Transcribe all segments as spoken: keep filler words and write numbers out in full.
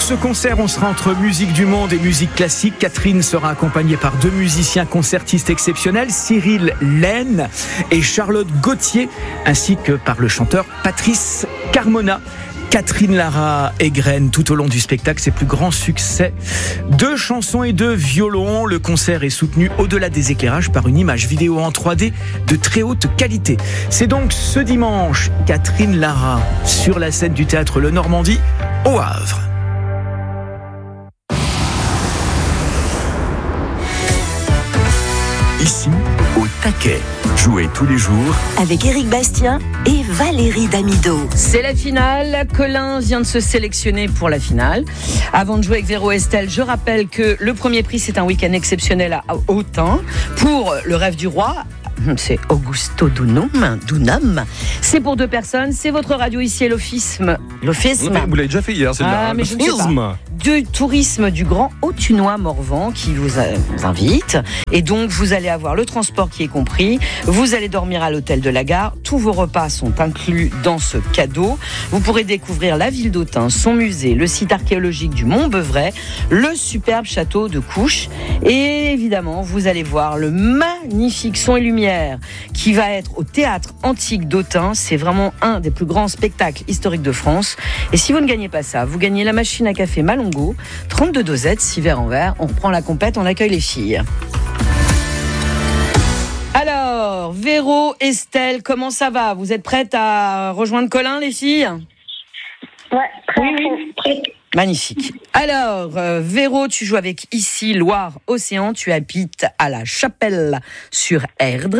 ce concert, on sera entre musique du monde et musique classique. Catherine sera accompagnée par deux musiciens concertistes exceptionnels, Cyril Laine et Charlotte Gauthier, ainsi que par le chanteur Patrice Carmona. Catherine Lara égrène tout au long du spectacle ses plus grands succès. Deux chansons et deux violons. Le concert est soutenu au-delà des éclairages par une image vidéo en trois D de très haute qualité. C'est donc ce dimanche, Catherine Lara sur la scène du théâtre Le Normandie au Havre. Ici, au taquet. Jouez tous les jours avec Éric Bastien et Valérie Damido. C'est la finale. Colin vient de se sélectionner pour la finale. Avant de jouer avec Véro Estelle, je rappelle que le premier prix, c'est un week-end exceptionnel à Autun pour Le Rêve du Roi. C'est Augusto Dunum, Dunum. C'est pour deux personnes. C'est votre radio ici à l'Ofisme. L'Ofisme. Vous l'avez déjà fait hier, c'est ah, de mais je ne sais pas. Du tourisme du Grand Autunois-Morvan qui vous, a, vous invite. Et donc, vous allez avoir le transport qui est compris. Vous allez dormir à l'hôtel de la gare. Tous vos repas sont inclus dans ce cadeau. Vous pourrez découvrir la ville d'Autun, son musée, le site archéologique du Mont-Beuvray, le superbe château de Couches. Et évidemment, vous allez voir le magnifique son et lumière qui va être au théâtre antique d'Autun. C'est vraiment un des plus grands spectacles historiques de France. Et si vous ne gagnez pas ça, vous gagnez la machine à café Malongo, trente-deux dosettes, six verres en verre. On reprend la compète, on accueille les filles. Alors, Véro, Estelle, comment ça va ? Vous êtes prêtes à rejoindre Colin, les filles ? Ouais, oui, oui, prête. Magnifique. Alors, euh, Véro, tu joues avec ici Loire-Océan. Tu habites à la Chapelle sur Erdre.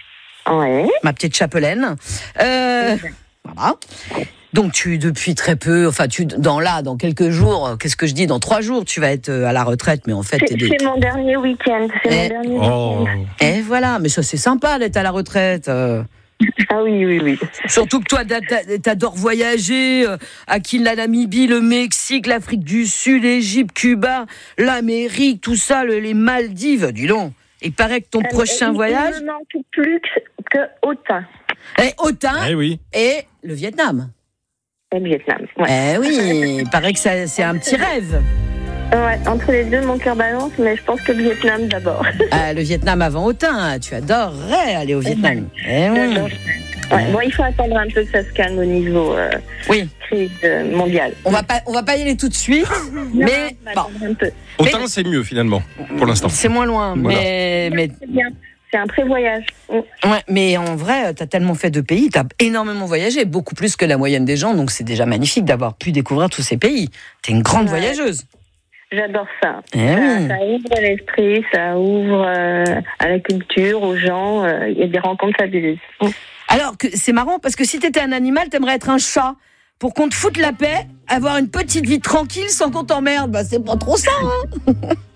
Ouais. Ma petite chapelaine. Euh, voilà. Donc, tu, depuis très peu, enfin, tu, dans là, dans quelques jours, qu'est-ce que je dis, dans trois jours, tu vas être à la retraite, mais en fait, c'est, t'es c'est mon dernier week-end. C'est et, mon dernier oh. week-end. Et voilà, mais ça, c'est sympa d'être à la retraite. Euh. Ah oui, oui, oui. Surtout que toi, t'adores voyager, euh, à qui la Namibie, le Mexique, l'Afrique du Sud, l'Égypte, Cuba, l'Amérique, tout ça, le, les Maldives, dis donc. Il paraît que ton euh, prochain euh, voyage... Il ne manque plus que, que Autun. Et Autun eh oui. et le Vietnam. Et le Vietnam, ouais. Eh oui, il paraît que ça, c'est un petit rêve. Ouais, entre les deux, mon cœur balance, mais je pense que le Vietnam d'abord. Ah, le Vietnam avant Autun, tu adorerais aller au Vietnam. Eh oui. Ouais, bon, il faut attendre un peu que ça se calme au niveau euh, oui. crise euh, mondiale. On va pas, on va pas y aller tout de suite, non, mais bon. Un peu. Autant mais, c'est mieux finalement, pour l'instant. C'est moins loin, voilà. mais, mais c'est bien. C'est un pré-voyage. Ouais, mais en vrai, t'as tellement fait de pays, t'as énormément voyagé, beaucoup plus que la moyenne des gens, donc c'est déjà magnifique d'avoir pu découvrir tous ces pays. T'es une grande ouais. voyageuse. J'adore ça. Eh ça. oui. Ça ouvre l'esprit, ça ouvre euh, à la culture, aux gens. Il euh, y a des rencontres fabuleuses. Alors, que c'est marrant, parce que si t'étais un animal, t'aimerais être un chat. Pour qu'on te foute la paix, avoir une petite vie tranquille sans qu'on t'emmerde. Bah, c'est pas trop ça, hein.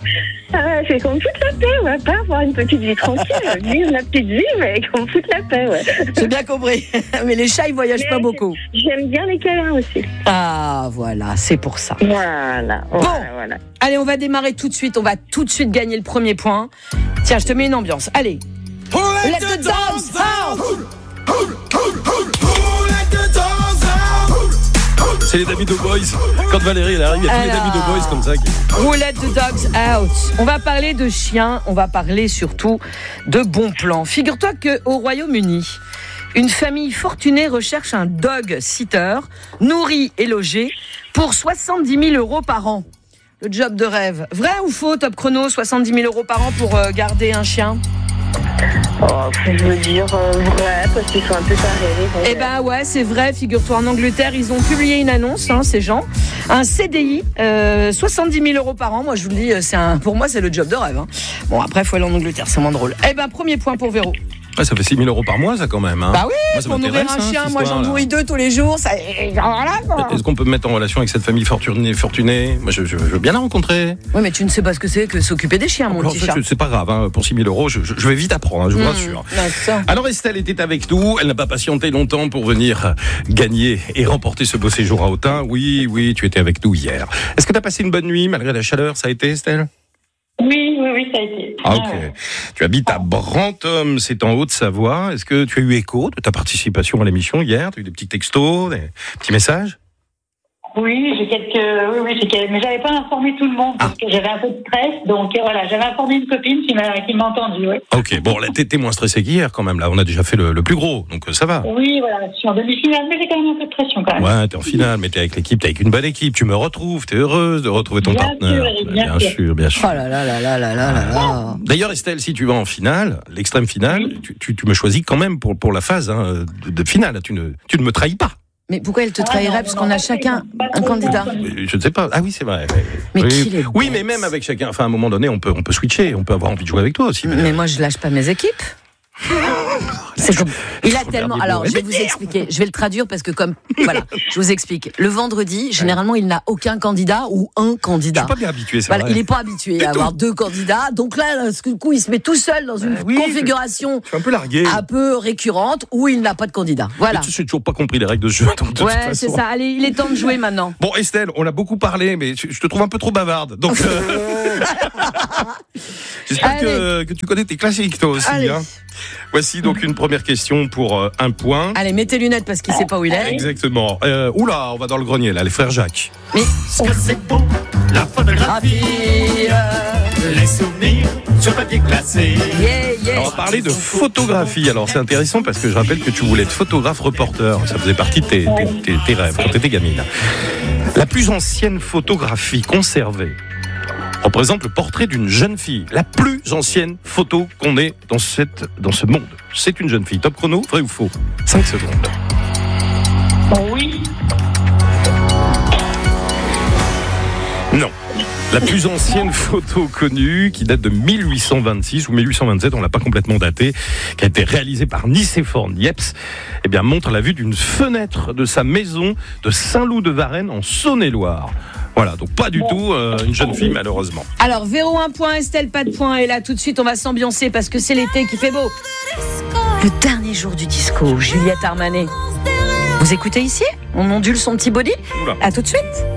Ah, c'est qu'on me foute la paix, on va pas avoir une petite vie tranquille, vivre la petite vie, mais qu'on me foute la paix, ouais. J'ai bien compris. Mais les chats, ils voyagent mais pas beaucoup. J'aime bien les câlins aussi. Ah, voilà, c'est pour ça. Voilà. Bon, voilà, voilà. Allez, on va démarrer tout de suite. On va tout de suite gagner le premier point. Tiens, je te mets une ambiance. Allez. Let, Let the dogs out. C'est les Davido Boys. Quand Valérie elle arrive, il y a tous Alors, les Davido Boys comme ça. Qui... Who let the dogs out. On va parler de chiens, on va parler surtout de bons plans. Figure-toi qu'au Royaume-Uni, une famille fortunée recherche un dog sitter, nourri et logé, pour soixante-dix mille euros par an. Le job de rêve. Vrai ou faux, Top Chrono, soixante-dix mille euros par an pour euh, garder un chien ? Oh, je veux dire euh, vrai, parce qu'ils sont un peu tarés. Eh ben ouais, c'est vrai, figure-toi, en Angleterre, ils ont publié une annonce, hein, ces gens, un C D I, euh, soixante-dix mille euros par an, moi je vous le dis, c'est un, pour moi c'est le job de rêve. Hein. Bon, après, il faut aller en Angleterre, c'est moins drôle. Eh ben, premier point pour Véro. Ouais, ça fait six mille euros par mois, ça, quand même. Hein. Bah oui, moi, ça pour nourrir un hein, chien, moi j'en nourris deux tous les jours, ça... Voilà, quoi. Est-ce qu'on peut me mettre en relation avec cette famille fortunée, fortunée ? Moi, je, je, je veux bien la rencontrer. Oui, mais tu ne sais pas ce que c'est que s'occuper des chiens, mon Alors, petit en fait, chat. c'est pas grave, hein, pour six mille euros, je, je, je vais vite apprendre, hein, je vous mmh, rassure. D'accord. Alors, Estelle était avec nous, elle n'a pas patienté longtemps pour venir gagner et remporter ce beau séjour à Autun. Oui, oui, tu étais avec nous hier. Est-ce que tu as passé une bonne nuit, malgré la chaleur, ça a été, Estelle ? Oui, oui, oui, ça a été. Ah, ok. Tu habites à Brantôme, c'est en Haute-Savoie. Est-ce que tu as eu écho de ta participation à l'émission hier ? Tu as eu des petits textos, des petits messages ? Oui, j'ai quelques, oui, oui, j'ai quelques, mais j'avais pas informé tout le monde parce Ah. que j'avais un peu de stress, donc euh, voilà, j'avais informé une copine qui m'a, qui m'a entendu, oui. Ok, bon, là, t'es, t'es moins stressé qu'hier quand même. Là, on a déjà fait le, le plus gros, donc euh, ça va. Oui, voilà, je suis en demi-finale, mais j'ai quand même un peu de pression quand même. Ouais, t'es en finale, mais t'es avec l'équipe, t'es avec une bonne équipe. Tu me retrouves, t'es heureuse de retrouver ton Bien partenaire. sûr, Eric, bien bien sûr. sûr, bien sûr. Oh là là là là là là là là. D'ailleurs, Estelle, si tu vas en finale, l'extrême finale, tu, tu, tu me choisis quand même pour, pour la phase hein, de, de finale. Tu ne, tu ne me trahis pas. Mais pourquoi elle te Ah, trahirait non, parce non, qu'on non, a pas chacun trop, pas un trop, candidat? pas trop. Euh, Je ne sais pas. Ah oui, c'est vrai. Mais oui, qu'il est oui, bête. mais même avec chacun. Enfin, à un moment donné, on peut, on peut switcher. On peut avoir envie de jouer avec toi aussi. Mais moi, je lâche pas mes équipes. C'est comme... Il a Regarde tellement. les mots. Alors, je vais vous expliquer. Je vais le traduire parce que comme voilà, je vous explique. Le vendredi, généralement, il n'a aucun candidat ou un Je candidat. suis pas bien habitué, c'est Voilà, vrai. il n'est pas habitué à avoir deux candidats. Donc là, ce coup, il se met tout seul dans une Euh, oui, configuration Je suis un peu largué. un peu récurrente où il n'a pas de candidat. Voilà. Je n'ai toujours pas compris les règles de ce jeu. Donc de toute Ouais, façon. c'est ça. Allez, il est temps de jouer maintenant. Bon, Estelle, on a beaucoup parlé, mais je je te trouve un peu trop bavarde. Donc, euh, j'espère que, que tu connais tes classiques, toi aussi. Allez. Hein. Voici donc une première question pour euh, un point. Allez, mets tes lunettes parce qu'il sait pas où il est. Exactement. Euh, oula, on va dans le grenier, là, les frères Jacques. Mais Ce que c'est beau, la photographie, les souvenirs sur papier glacé. yeah, yeah. On va parler de photographie. Alors, c'est intéressant parce que je rappelle que tu voulais être photographe reporter. Ça faisait partie de tes, tes, tes- tes rêves quand tu étais gamine. La plus ancienne photographie conservée représente le portrait d'une jeune fille. La plus ancienne photo qu'on ait dans, cette, dans ce monde. C'est une jeune fille. Top chrono, vrai ou faux? cinq secondes. Oui, Non. La plus ancienne photo connue, qui date de mille huit cent vingt-six ou mille huit cent vingt-sept, on l'a pas complètement datée, qui a été réalisée par Nicéphore Niepce, eh bien, montre la vue d'une fenêtre de sa maison de Saint-Loup-de-Varennes en Saône-et-Loire. Voilà, donc pas du tout euh, une jeune fille, malheureusement. Alors, Véro, un point, Estelle, pas de point. Et là, tout de suite, on va s'ambiancer parce que c'est l'été qui fait beau. Le dernier jour du disco, Juliette Armanet. Vous écoutez ici? On ondule son petit body? Oula. À tout de suite.